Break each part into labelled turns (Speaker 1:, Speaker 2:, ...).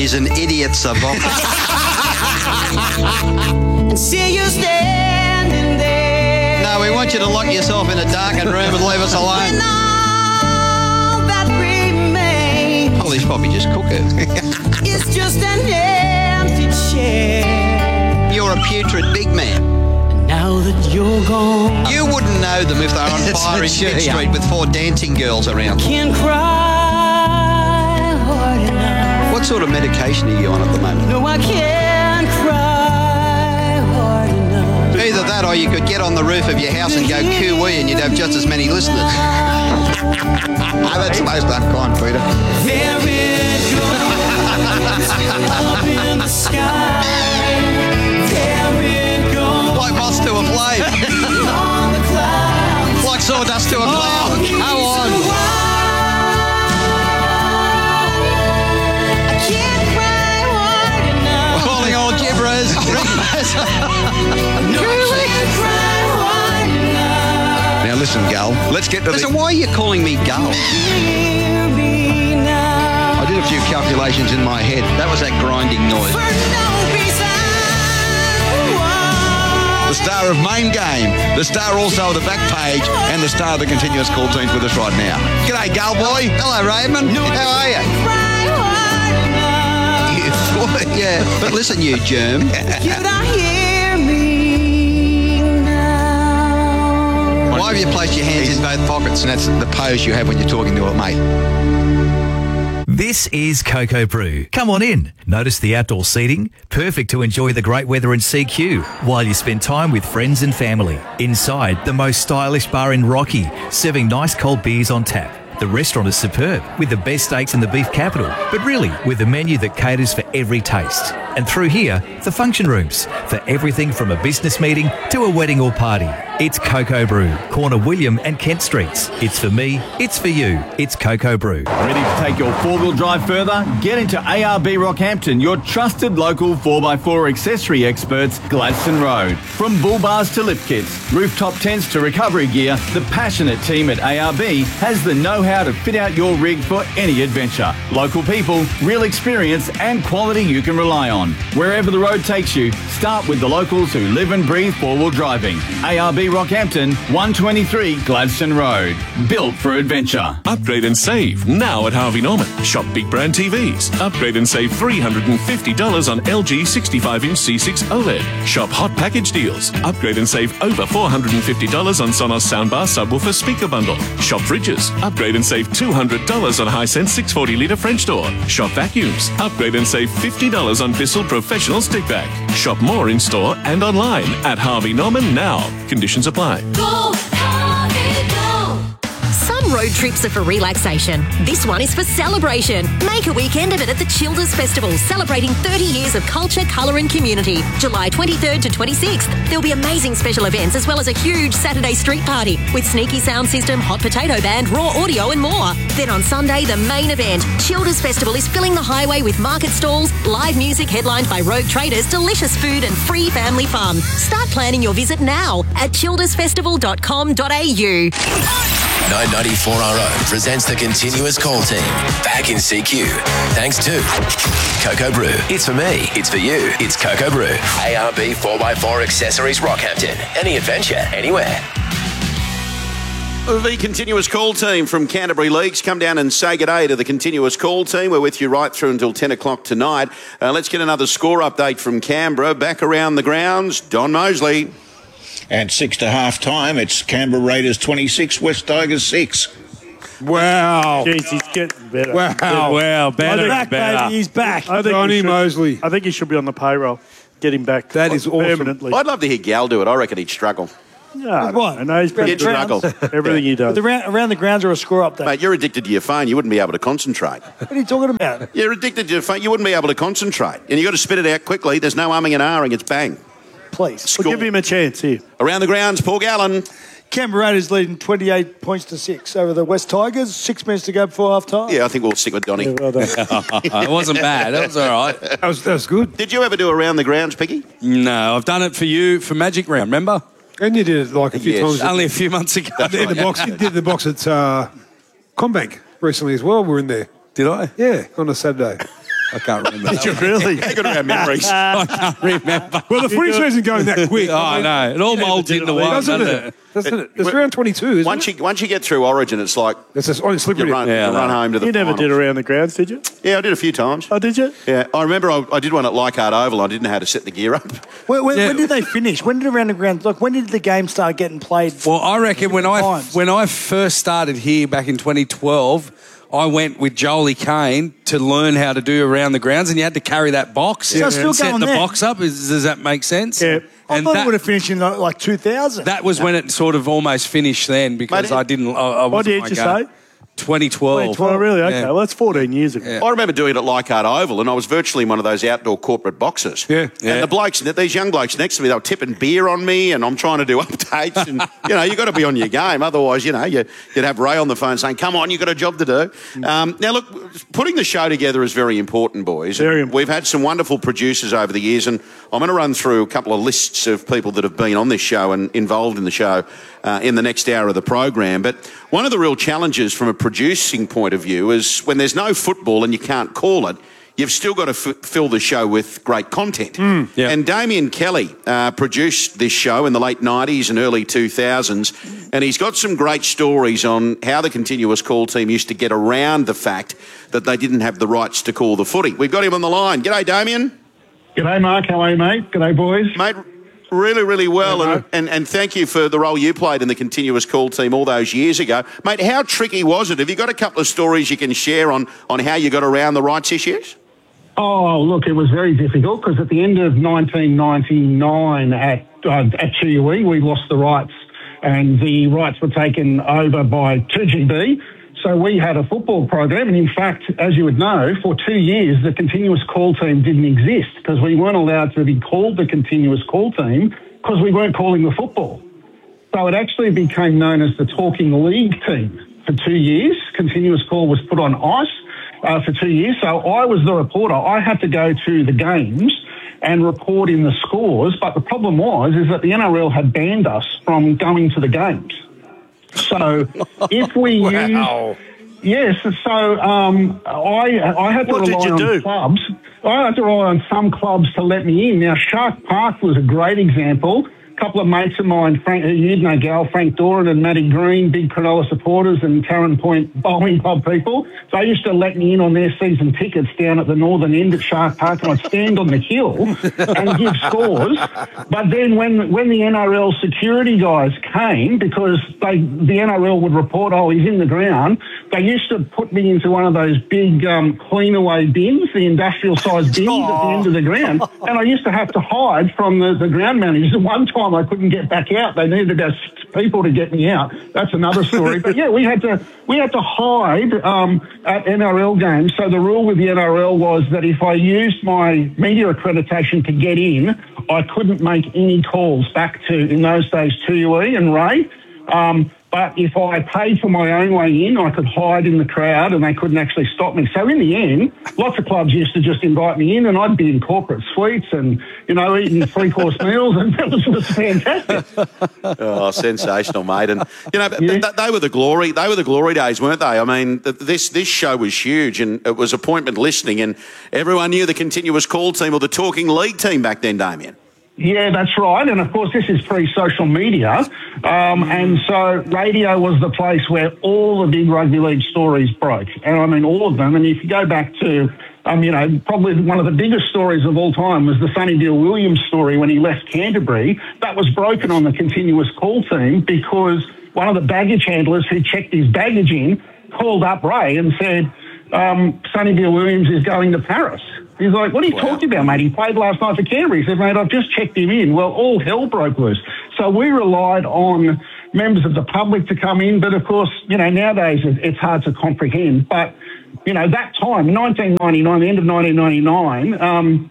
Speaker 1: He's an idiot savant.
Speaker 2: See you standing there.
Speaker 1: No, we want you to lock yourself in a darkened room and leave us alone.
Speaker 2: And all that remains
Speaker 1: Holy Poppy, just cook it.
Speaker 2: is just an empty chair.
Speaker 1: You're a putrid big man.
Speaker 2: Now that you're gone,
Speaker 1: You wouldn't know them if they were on fire in Pitt Street with 4 dancing girls around.
Speaker 2: can't cry hard enough.
Speaker 1: What sort of medication are you on at the moment?
Speaker 2: No, I can't cry hard enough.
Speaker 1: Either that or you could get on the roof of your house and go coo-wee and you'd have just as many listeners.
Speaker 3: That's most unkind, Peter.
Speaker 2: There it goes, up in the sky. There it goes,
Speaker 1: Like moths to a flame.
Speaker 2: on the clouds.
Speaker 1: Like sawdust to a cloud. Go on.
Speaker 2: I can't cry hard enough.
Speaker 1: Calling all gibberers.
Speaker 2: No, I can't cry hard enough.
Speaker 3: Now listen, Gull. Let's get to
Speaker 1: Listen,
Speaker 3: the...
Speaker 1: why are you calling me Gull?
Speaker 2: Hear me now.
Speaker 3: I did a few calculations in my head.
Speaker 1: That was that grinding noise.
Speaker 2: For no reason.
Speaker 3: The star of Main Game, the star also of the back page, and the star of the continuous call team's with us right now. G'day, Gull boy.
Speaker 1: Hello, Raymond. How are you?
Speaker 2: Cry hard enough.
Speaker 1: Yeah, but listen, you germ.
Speaker 2: You don't hear me now.
Speaker 1: Why have you placed your hands in both pockets?
Speaker 3: And that's the pose you have when you're talking to a mate.
Speaker 4: This is Cocoa Brew. Come on in. Notice the outdoor seating? Perfect to enjoy the great weather in CQ while you spend time with friends and family. Inside, the most stylish bar in Rocky, serving nice cold beers on tap. The restaurant is superb, with the best steaks in the beef capital, but really with a menu that caters for every taste. And through here, the function rooms, for everything from a business meeting to a wedding or party. It's Cocoa Brew, corner William and Kent Streets. It's for me, it's for you, it's Cocoa Brew.
Speaker 5: Ready to take your four-wheel drive further? Get into ARB Rockhampton, your trusted local 4x4 accessory experts, Gladstone Road. From bull bars to lift kits, rooftop tents to recovery gear, the passionate team at ARB has the know-how to fit out your rig for any adventure. Local people, real experience and quality you can rely on. Wherever the road takes you, start with the locals who live and breathe four-wheel driving. ARB Rockhampton, 123 Gladstone Road. Built for adventure.
Speaker 6: Upgrade and save now at Harvey Norman. Shop big brand TVs. Upgrade and save $350 on LG 65-inch C6 OLED. Shop hot package deals. Upgrade and save over $450 on Sonos soundbar subwoofer speaker bundle. Shop fridges. Upgrade and save $200 on Hisense 640-litre French door. Shop vacuums. Upgrade and save $50 on Bissell Professional stick vac. Shop more in store and online at Harvey Norman now. Conditions apply.
Speaker 7: Go, Harvey, go. Some road trips are for relaxation. This one is for celebration. Make a weekend of it at the Childers Festival, celebrating 30 years of culture, colour and community. July 23rd to 26th. There'll be amazing special events as well as a huge Saturday street party with sneaky sound system, hot potato band, raw audio and more. Then on Sunday, the main event. Childers Festival is filling the highway with market stalls, live music headlined by Rogue Traders, delicious food and free family fun. Start planning your visit now at childersfestival.com.au.
Speaker 8: 994RO presents the continuous call team. Back in CQ. Thanks to Cocoa Brew. It's for me. It's for you. It's Cocoa Brew. ARB 4x4 Accessories Rockhampton. Any adventure, anywhere.
Speaker 9: The continuous call team from Canterbury Leagues. Come down and say good day to the continuous call team. We're with you right through until 10 o'clock tonight. Let's get another score update from Canberra. Back around the grounds, Don Mosley.
Speaker 10: At 6 to half time, it's Canberra Raiders 26, West Tigers 6.
Speaker 11: Wow.
Speaker 12: Jeez, he's getting better.
Speaker 11: Wow, better.
Speaker 12: He's back, baby. He's back. I think
Speaker 11: Johnny Mosley.
Speaker 12: I think he should be on the payroll. Get him back.
Speaker 11: That is awesome.
Speaker 12: Permanently.
Speaker 9: I'd love to hear Gal do it. I reckon he'd struggle.
Speaker 12: No,
Speaker 11: what?
Speaker 12: I know he's pretty
Speaker 9: He'd struggle.
Speaker 12: Everything he does.
Speaker 13: Around the grounds or a score up there.
Speaker 9: Mate, you're addicted to your phone. You wouldn't be able to concentrate.
Speaker 13: What are you talking about?
Speaker 9: You're addicted to your phone. You wouldn't be able to concentrate. And you've got to spit it out quickly. There's no umming and ahhing. It's bang.
Speaker 13: Please.
Speaker 12: We'll give him a chance here.
Speaker 9: Around the grounds, Paul Gallen.
Speaker 13: Canberra Raiders leading 28 points to 6 over the West Tigers. 6 minutes to go before half time.
Speaker 9: Yeah, I think we'll stick with Donny.
Speaker 13: Yeah, well done.
Speaker 14: It wasn't bad. That was all right.
Speaker 11: That was good.
Speaker 9: Did you ever do around the grounds, Piggy?
Speaker 14: No, I've done it for you for Magic Round, remember?
Speaker 11: And you did it like a few times.
Speaker 14: Only a few months ago.
Speaker 11: You did the box at Combank recently as well. We're in there.
Speaker 14: Did I?
Speaker 11: Yeah, on a Saturday.
Speaker 14: I can't remember.
Speaker 9: Did you really? How good are our memories?
Speaker 14: I can't remember.
Speaker 11: Well, the footy season's going that quick.
Speaker 14: Oh, I know. It all molds into one, doesn't it?
Speaker 11: Doesn't it? It's round 22, isn't it?
Speaker 9: Once you get through Origin, it's like
Speaker 11: It's just on slippery.
Speaker 9: you run home to the
Speaker 12: You never
Speaker 9: finals.
Speaker 12: did around the grounds, did you?
Speaker 9: Yeah, I did a few times.
Speaker 12: Oh, did you?
Speaker 9: Yeah, I remember I did one at Leichhardt Oval. I didn't know how to set the gear up.
Speaker 12: When did they finish? When did around the grounds? Like, when did the game start getting played?
Speaker 14: Well, I reckon when I first started here back in 2012, I went with Jolie Kane to learn how to do around the grounds, and you had to carry that box
Speaker 12: So it's still
Speaker 14: and set
Speaker 12: going
Speaker 14: the
Speaker 12: there.
Speaker 14: box up. Does that make sense?
Speaker 12: Yeah. I
Speaker 14: And
Speaker 12: thought
Speaker 14: that-
Speaker 12: it would have finished in like 2000.
Speaker 14: That was when it sort of almost finished then because I didn't. I
Speaker 12: What
Speaker 14: wasn't
Speaker 12: did you
Speaker 14: my
Speaker 12: say?
Speaker 14: game. 2012.
Speaker 12: Oh, really? Okay.
Speaker 14: Yeah.
Speaker 12: Well, that's 14 years ago.
Speaker 14: Yeah.
Speaker 9: I remember doing it at Leichhardt Oval, and I was virtually in one of those outdoor corporate boxes.
Speaker 11: Yeah.
Speaker 9: And the blokes, these young blokes next to me, they were tipping beer on me, and I'm trying to do updates. And, you've got to be on your game. Otherwise, you'd have Ray on the phone saying, come on, you've got a job to do. Now, look, putting the show together is very important, boys.
Speaker 12: Very important.
Speaker 9: We've had some wonderful producers over the years, and I'm going to run through a couple of lists of people that have been on this show and involved in the show in the next hour of the program. But one of the real challenges from a producing point of view is when there's no football and you can't call it, you've still got to fill the show with great content. And Damien Kelly produced this show in the late 90s and early 2000s, and he's got some great stories on how the continuous call team used to get around the fact that they didn't have the rights to call the footy. We've got him on the line. G'day, Damien.
Speaker 15: G'day, Mark. How are you, mate? G'day, boys.
Speaker 9: Mate, really, really well, and thank you for the role you played in the continuous call team all those years ago. Mate, how tricky was it? Have you got a couple of stories you can share on how you got around the rights issues?
Speaker 15: Oh, look, it was very difficult because at the end of 1999 at TUE, we lost the rights and the rights were taken over by 2GB. So we had a football program, and in fact, as you would know, for 2 years, the continuous call team didn't exist because we weren't allowed to be called the continuous call team because we weren't calling the football. So it actually became known as the Talking League team for 2 years. Continuous call was put on ice for 2 years. So I was the reporter. I had to go to the games and report in the scores. But the problem is that the NRL had banned us from going to the games. So if we used... Yes, so I had to rely on clubs. I had to rely on some clubs to let me in. Now, Shark Park was a great example. A couple of mates of mine, you'd know Gal, Frank Doran and Matty Green, big Cronulla supporters and Tarrant Point Bowling Club people. They used to let me in on their season tickets down at the northern end at Shark Park, and I'd stand on the hill and give scores. But then when the NRL security guys came, because the NRL would report, he's in the ground, they used to put me into one of those big clean away bins, the industrial-sized bins at the end of the ground, and I used to have to hide from the ground managers. At one time, I couldn't get back out. They needed about 6 people to get me out. That's another story. But yeah, we had to hide at NRL games. So the rule with the NRL was that if I used my media accreditation to get in, I couldn't make any calls back to, in those days, TUE and Ray. But if I paid for my own way in, I could hide in the crowd and they couldn't actually stop me. So in the end, lots of clubs used to just invite me in and I'd be in corporate suites and, eating 3-course meals, and it was fantastic.
Speaker 9: Oh, sensational, mate. And, they were the glory. They were the glory days, weren't they? I mean, this show was huge and it was appointment listening and everyone knew the continuous call team or the Talking League team back then, Damien.
Speaker 15: Yeah, that's right. And, of course, this is pre-social media. And so radio was the place where all the big rugby league stories broke. And, I mean, all of them. And if you go back to, probably one of the biggest stories of all time was the Sonny Bill Williams story when he left Canterbury. That was broken on the continuous call team because one of the baggage handlers who checked his baggage in called up Ray and said, Sonny Bill Williams is going to Paris. He's like, what are you talking about, mate? He played last night for Canterbury. He said, mate, I've just checked him in. Well, all hell broke loose. So we relied on members of the public to come in. But, of course, nowadays it's hard to comprehend. But, that time, 1999, the end of 1999,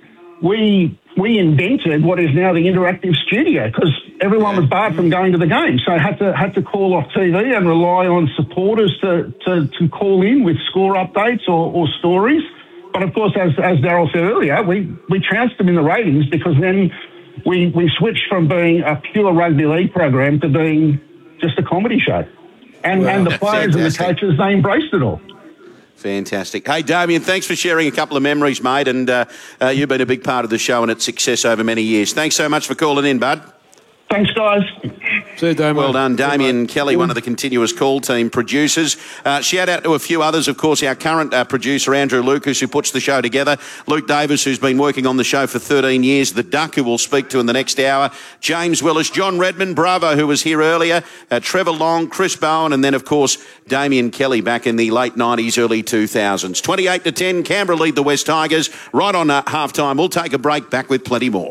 Speaker 15: we invented what is now the interactive studio because everyone was barred from going to the game. So I had to call off TV and rely on supporters to call in with score updates or stories. But, of course, as Daryl said earlier, we trounced them in the ratings because then we switched from being a pure rugby league program to being just a comedy show. And the players and the coaches, they embraced it all.
Speaker 9: Fantastic. Hey, Damien, thanks for sharing a couple of memories, mate, and you've been a big part of the show and its success over many years. Thanks so much for calling in, bud.
Speaker 15: Thanks, guys.
Speaker 11: See you, Damien.
Speaker 9: Well done. Damien Kelly, one of the Continuous Call team producers. Shout out to a few others, of course, our current producer, Andrew Lucas, who puts the show together. Luke Davis, who's been working on the show for 13 years. The Duck, who we'll speak to in the next hour. James Willis, John Redmond, Bravo, who was here earlier. Trevor Long, Chris Bowen, and then, of course, Damien Kelly back in the late 90s, early 2000s. 28-10, Canberra lead the West Tigers. Right on half-time. We'll take a break, back with plenty more.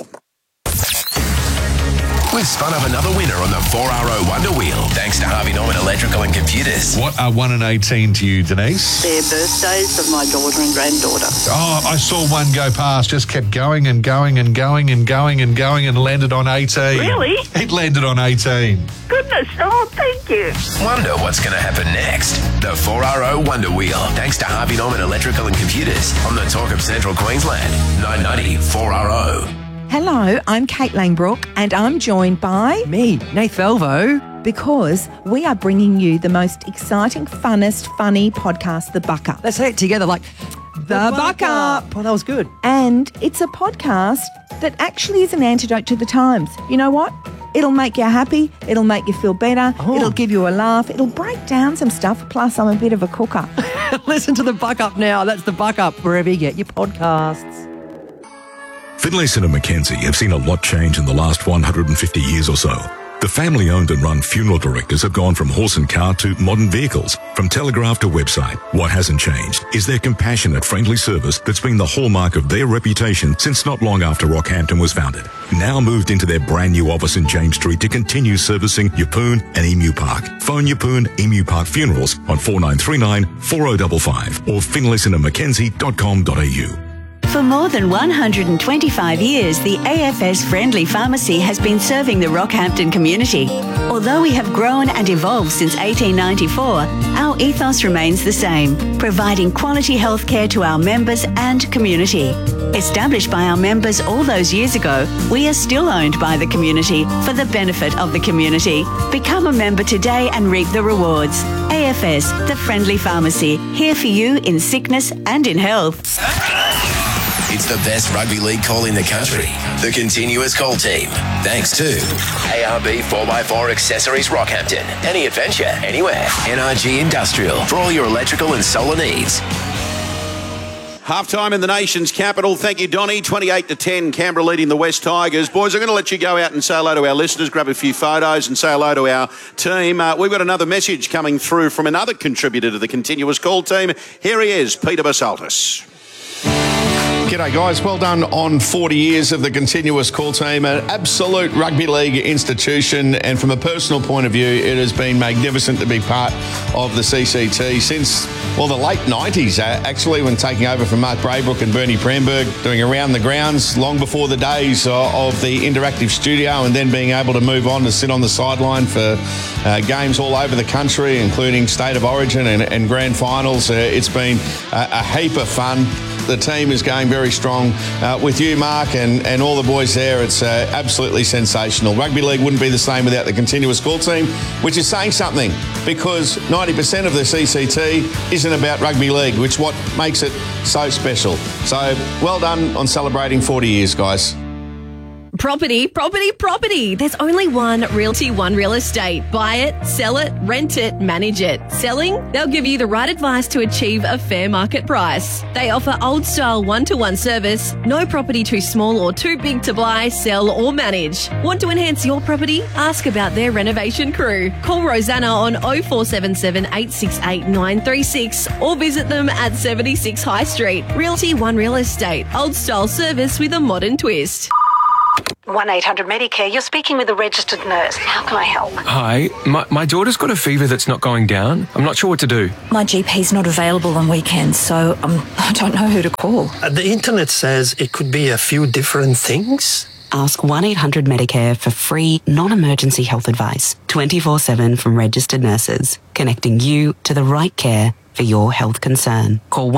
Speaker 8: We've spun up another winner on the 4RO Wonder Wheel, thanks to Harvey Norman Electrical and Computers.
Speaker 16: What are 1 and 18 to you, Denise?
Speaker 17: They're birthdays of my daughter and granddaughter.
Speaker 16: Oh, I saw one go past, just kept going and going and going and going and going and landed on 18.
Speaker 17: Really?
Speaker 16: It landed on 18.
Speaker 17: Goodness, oh, thank you.
Speaker 8: Wonder what's going to happen next. The 4RO Wonder Wheel, thanks to Harvey Norman Electrical and Computers on the Talk of Central Queensland. 990 4RO.
Speaker 18: Hello, I'm Kate Langbrook and I'm joined by...
Speaker 19: me, Nath Velvo.
Speaker 18: Because we are bringing you the most exciting, funnest, funny podcast, The Buck Up.
Speaker 19: Let's say it together like... The Buck Up. Well, that was good.
Speaker 18: And it's a podcast that actually is an antidote to the times. You know what? It'll make you happy. It'll make you feel better. Oh. It'll give you a laugh. It'll break down some stuff. Plus, I'm a bit of a cooker.
Speaker 19: Listen to The Buck Up now. That's The Buck Up, wherever you get your podcasts.
Speaker 20: Finlayson and Mackenzie have seen a lot change in the last 150 years or so. The family-owned and run funeral directors have gone from horse and cart to modern vehicles, from telegraph to website. What hasn't changed is their compassionate, friendly service that's been the hallmark of their reputation since not long after Rockhampton was founded. Now moved into their brand new office in James Street to continue servicing Yeppoon and Emu Park. Phone Yeppoon Emu Park Funerals on 4939 4055 or finlaysonandmackenzie.com.au.
Speaker 21: For more than 125 years, the AFS Friendly Pharmacy has been serving the Rockhampton community. Although we have grown and evolved since 1894, our ethos remains the same, providing quality healthcare to our members and community. Established by our members all those years ago, we are still owned by the community for the benefit of the community. Become a member today and reap the rewards. AFS, the Friendly Pharmacy, here for you in sickness and in health.
Speaker 8: It's the best rugby league call in the country. The Continuous Call team. Thanks to ARB 4x4 Accessories Rockhampton. Any adventure, anywhere. NRG Industrial for all your electrical and solar needs.
Speaker 9: Half-time in the nation's capital. Thank you, Donny. 28-10, Canberra leading the West Tigers. Boys, I'm going to let you go out and say hello to our listeners, grab a few photos and say hello to our team. We've got another message coming through from another contributor to the Continuous Call team. Here he is, Peter Basaltis.
Speaker 22: G'day guys, well done on 40 years of the Continuous Call team, an absolute rugby league institution, and from a personal point of view it has been magnificent to be part of the CCT since, well, the late 90s actually, when taking over from Mark Braybrook and Bernie Pramberg, doing Around the Grounds long before the days of the interactive studio, and then being able to move on to sit on the sideline for games all over the country, including State of Origin and Grand Finals. It's been a heap of fun. The team is going very strong. With you, Mark, and all the boys there, it's absolutely sensational. Rugby league wouldn't be the same without the Continuous Call team, which is saying something, because 90% of the CCT isn't about rugby league, which is what makes it so special. So well done on celebrating 40 years, guys.
Speaker 23: Property, property, property. There's only one Realty One Real Estate. Buy it, sell it, rent it, manage it. Selling? They'll give you the right advice to achieve a fair market price. They offer old-style one-to-one service. No property too small or too big to buy, sell or manage. Want to enhance your property? Ask about their renovation crew. Call Rosanna on 0477 868 936 or visit them at 76 High Street. Realty One Real Estate. Old-style service with a modern twist.
Speaker 24: 1-800-Medicare, you're speaking with a registered nurse. How can I help?
Speaker 25: Hi, my daughter's got a fever that's not going down. I'm not sure what to do.
Speaker 24: My GP's not available on weekends, so I don't know who to call.
Speaker 26: The internet says it could be a few different things.
Speaker 27: Ask 1-800-Medicare for free, non-emergency health advice, 24/7 from registered nurses, connecting you to the right care for your health concern. Call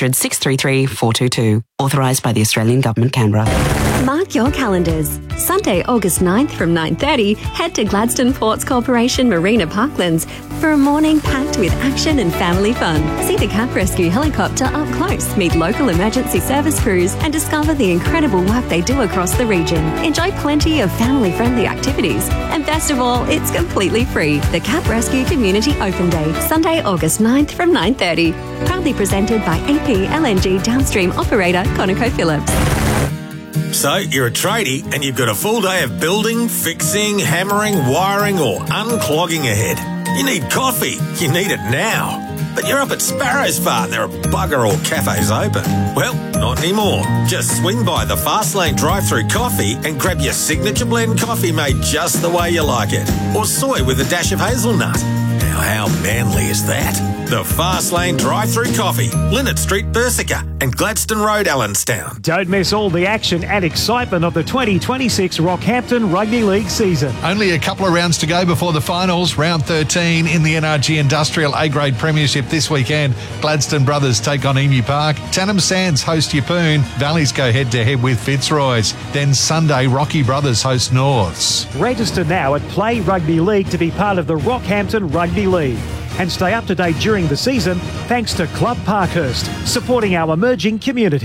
Speaker 27: 1-800-633-422. Authorised by the Australian Government, Canberra.
Speaker 28: Mark your calendars. Sunday, August 9th from 9:30, head to Gladstone Ports Corporation Marina Parklands For a morning packed with action and family fun, see the Cap Rescue helicopter up close, meet local emergency service crews and discover the incredible work they do across the region. Enjoy plenty of family-friendly activities. And best of all, it's completely free. The Cap Rescue Community Open Day, Sunday, August 9th from 9:30. Proudly presented by AP LNG downstream operator ConocoPhillips.
Speaker 1: So, you're a tradie and you've got a full day of building, fixing, hammering, wiring or unclogging ahead. You need coffee. You need it now. But you're up at Sparrows Farm. There are bugger all cafes open. Well, not anymore. Just swing by the Fastlane drive-through coffee and grab your signature blend coffee made just the way you like it. Or soy with a dash of hazelnut. Now, how manly is that? The Fastlane drive-through coffee, Linnet Street, Bersica and Gladstone Road, Allenstown.
Speaker 2: Don't miss all the action and excitement of the 2026 Rockhampton Rugby League season.
Speaker 16: Only a couple of rounds to go before the finals. Round 13 in the NRG Industrial A-Grade Premiership this weekend. Gladstone Brothers take on Emu Park. Tannum Sands host Yeppoon. Valleys go head-to-head with Fitzroy's. Then Sunday, Rocky Brothers host Norths.
Speaker 2: Register now at Play Rugby League to be part of the Rockhampton Rugby League. And stay up to date during the season thanks to Club Parkhurst, supporting our emerging community.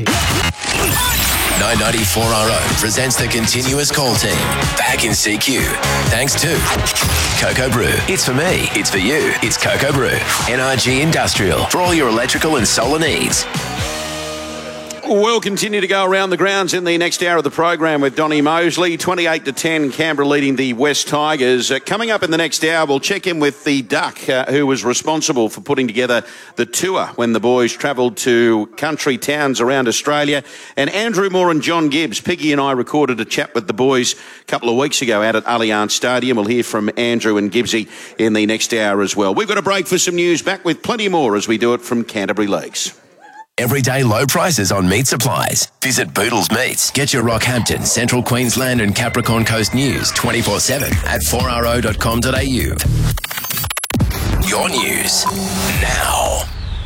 Speaker 8: 994RO presents the continuous call team back in CQ. Thanks to Cocoa Brew. It's for me, it's for you, it's Cocoa Brew. NRG Industrial for all your electrical and solar needs.
Speaker 9: We'll continue to go around the grounds in the next hour of the program with Donny Mosley. 28-10, Canberra leading the West Tigers. Coming up in the next hour, we'll check in with the Duck, who was responsible for putting together the tour when the boys travelled to country towns around Australia. And Andrew Moore and John Gibbs. Piggy and I recorded a chat with the boys a couple of weeks ago out at Allianz Stadium. We'll hear from Andrew and Gibbsy in the next hour as well. We've got a break for some news. Back with plenty more as we do it from Canterbury Lakes.
Speaker 8: Everyday low prices on meat supplies. Visit Boodles Meats. Get your Rockhampton, Central Queensland and Capricorn Coast news 24/7 at 4ro.com.au. Your news now.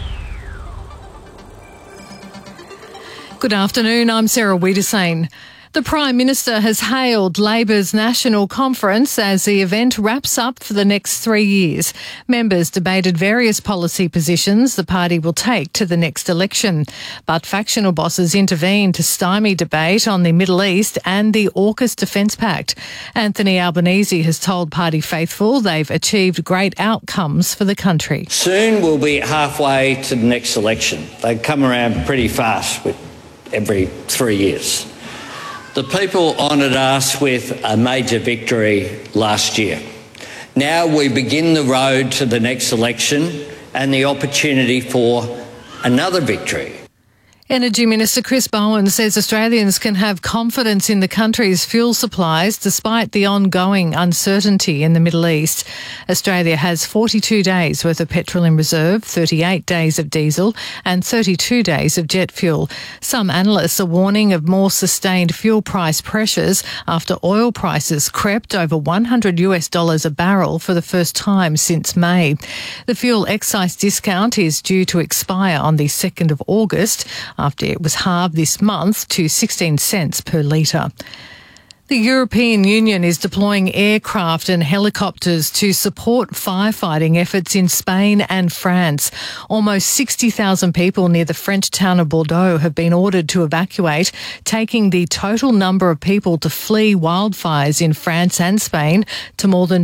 Speaker 3: Good afternoon, I'm Sarah Wiedersane. The Prime Minister has hailed Labor's National Conference as the event wraps up for the next 3 years. Members debated various policy positions the party will take to the next election. But factional bosses intervened to stymie debate on the Middle East and the AUKUS Defence Pact. Anthony Albanese has told party faithful they've achieved great outcomes for the country.
Speaker 4: Soon we'll be halfway to the next election. They come around pretty fast with every 3 years. The people honoured us with a major victory last year. Now we begin the road to the next election and the opportunity for another victory.
Speaker 3: Energy Minister Chris Bowen says Australians can have confidence in the country's fuel supplies despite the ongoing uncertainty in the Middle East. Australia has 42 days worth of petrol in reserve, 38 days of diesel and 32 days of jet fuel. Some analysts are warning of more sustained fuel price pressures after oil prices crept over $100 a barrel for the first time since May. The fuel excise discount is due to expire on the 2nd of August. After it was halved this month to 16 cents per litre. The European Union is deploying aircraft and helicopters to support firefighting efforts in Spain and France. Almost 60,000 people near the French town of Bordeaux have been ordered to evacuate, taking the total number of people to flee wildfires in France and Spain to more than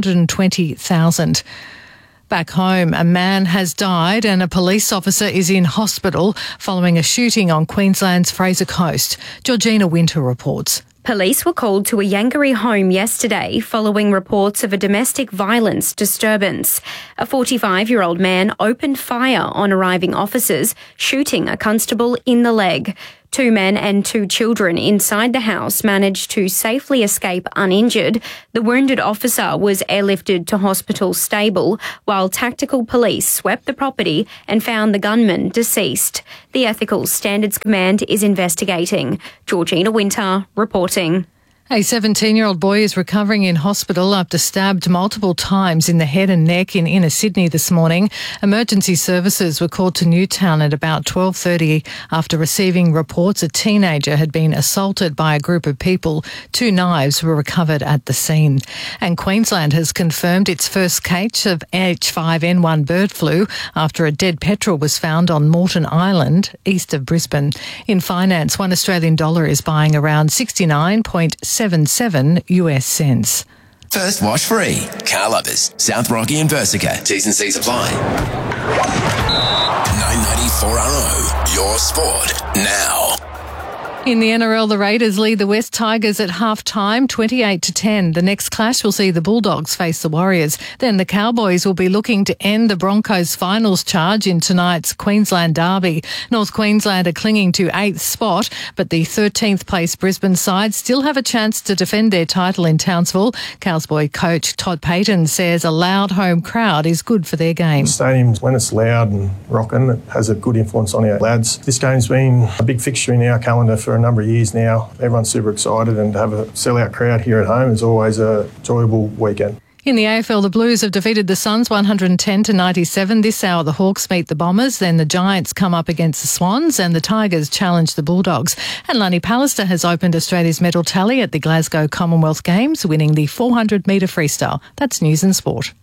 Speaker 3: 220,000. Back home, a man has died and a police officer is in hospital following a shooting on Queensland's Fraser Coast. Georgina Winter reports.
Speaker 5: Police were called to a Yangaree home yesterday following reports of a domestic violence disturbance. A 45-year-old man opened fire on arriving officers, shooting a constable in the leg. 2 men and 2 children inside the house managed to safely escape uninjured. The wounded officer was airlifted to hospital stable, while tactical police swept the property and found the gunman deceased. The Ethical Standards Command is investigating. Georgina Winter reporting.
Speaker 3: A 17-year-old boy is recovering in hospital after stabbed multiple times in the head and neck in inner Sydney this morning. Emergency services were called to Newtown at about 12:30 after receiving reports a teenager had been assaulted by a group of people. 2 knives were recovered at the scene. And Queensland has confirmed its first case of H5N1 bird flu after a dead petrel was found on Moreton Island, east of Brisbane. In finance, $1 Australian is buying around 69.77 US cents.
Speaker 8: First wash free. Car lovers, South Rocky and Versica. T's and C's apply. 994RO, your sport now.
Speaker 3: In the NRL, the Raiders lead the West Tigers at half-time, 28-10. The next clash will see the Bulldogs face the Warriors. Then the Cowboys will be looking to end the Broncos' finals charge in tonight's Queensland derby. North Queensland are clinging to 8th spot, but the 13th place Brisbane side still have a chance to defend their title in Townsville. Cowboy coach Todd Payton says a loud home crowd is good for their game.
Speaker 6: The stadium, when it's loud and rocking, it has a good influence on our lads. This game's been a big fixture in our calendar for a number of years now. Everyone's super excited, and to have a sellout crowd here at home is always a enjoyable weekend.
Speaker 3: In the AFL, the Blues have defeated the Suns 110-97. This hour, the Hawks meet the Bombers. Then the Giants come up against the Swans, and the Tigers challenge the Bulldogs. And Lani Pallister has opened Australia's medal tally at the Glasgow Commonwealth Games, winning the 400-metre freestyle. That's news and sport.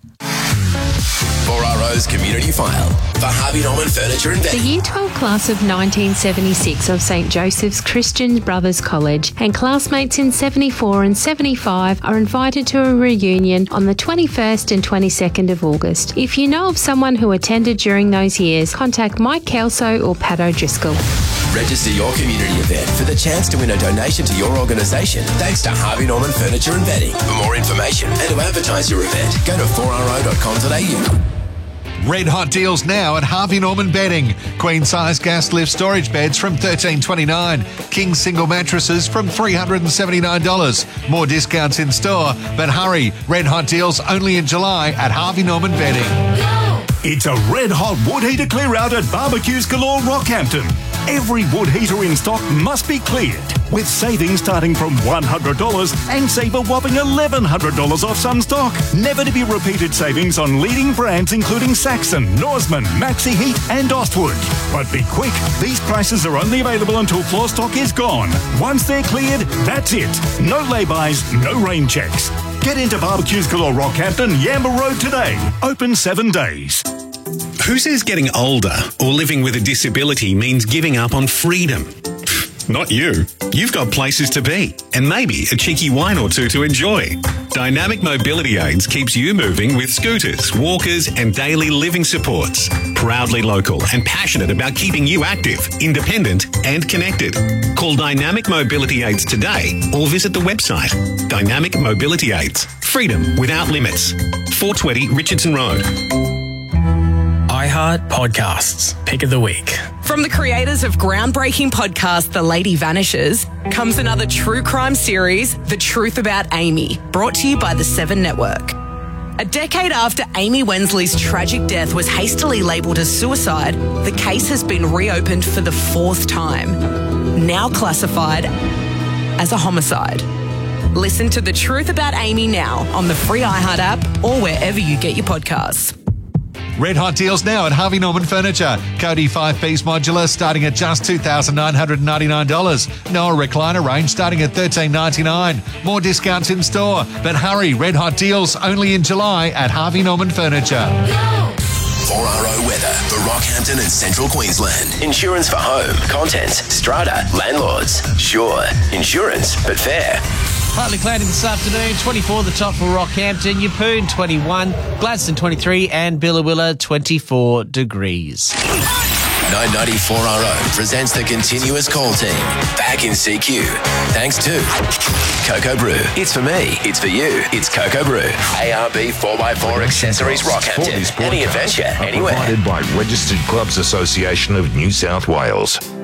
Speaker 8: 4RO's Community File for Harvey Norman Furniture and Bedding.
Speaker 7: The Year 12 class of 1976 of St Joseph's Christian Brothers College and classmates in 74 and 75 are invited to a reunion on the 21st and 22nd of August. If you know of someone who attended during those years, contact Mike Kelso or Pat O'Driscoll.
Speaker 8: Register your community event for the chance to win a donation to your organisation thanks to Harvey Norman Furniture and Bedding. For more information and to advertise your event, go to 4ro.com.au.
Speaker 16: Red hot deals now at Harvey Norman Bedding. Queen size gas lift storage beds from $13.29. King single mattresses from $379. More discounts in store, but hurry, red hot deals only in July at Harvey Norman Bedding.
Speaker 10: It's a red hot wood heater clear out at Barbecues Galore Rockhampton. Every wood heater in stock must be cleared, with savings starting from $100 and save a whopping $1,100 off some stock. Never to be repeated savings on leading brands including Saxon, Norseman, Maxi Heat and Ostwood. But be quick, these prices are only available until floor stock is gone. Once they're cleared, that's it. No lay-bys, no rain checks. Get into Barbecues Galore Rockhampton, Yamba Road today. Open 7 days.
Speaker 11: Who says getting older or living with a disability means giving up on freedom? Not you. You've got places to be and maybe a cheeky wine or two to enjoy. Dynamic Mobility Aids keeps you moving with scooters, walkers and daily living supports. Proudly local and passionate about keeping you active, independent and connected. Call Dynamic Mobility Aids today or visit the website. Dynamic Mobility Aids. Freedom without limits. 420 Richardson Road.
Speaker 12: iHeart Podcasts. Pick of the week.
Speaker 13: From the creators of groundbreaking podcast The Lady Vanishes comes another true crime series, The Truth About Amy, brought to you by the 7 Network. A decade after Amy Wensley's tragic death was hastily labelled as suicide, the case has been reopened for the 4th time, now classified as a homicide. Listen to The Truth About Amy now on the free iHeart app or wherever you get your podcasts.
Speaker 16: Red hot deals now at Harvey Norman Furniture. Cody 5-piece modular starting at just $2,999. Noah recliner range starting at $13.99. More discounts in store. But hurry, red hot deals only in July at Harvey Norman Furniture.
Speaker 8: 4RO weather for Rockhampton and Central Queensland. Insurance for home, contents, strata, landlords. Sure, insurance, but fair.
Speaker 14: Partly cloudy this afternoon, 24 the top for Rockhampton, Yeppoon 21, Gladstone 23 and Billawilla 24 degrees.
Speaker 8: 994RO presents the continuous call team back in CQ. Thanks to Cocoa Brew. It's for me, it's for you, it's Cocoa Brew. ARB 4x4 Accessories Rockhampton. Any adventure, anywhere.
Speaker 15: Provided by Registered Clubs Association of New South Wales.